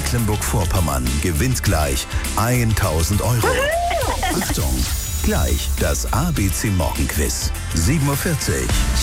Mecklenburg-Vorpommern gewinnt gleich 1.000 Euro. Achtung, gleich das ABC Morgenquiz. 7:40 Uhr.